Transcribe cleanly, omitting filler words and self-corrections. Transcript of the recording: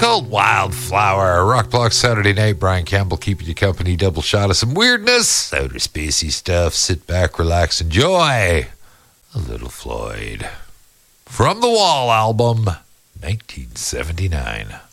called Wildflower. Rock Block Saturday night. Brian Campbell keeping you company. Double shot of some weirdness. Outer spacey stuff. Sit back, relax, enjoy a little Floyd. From the Wall album, 1979.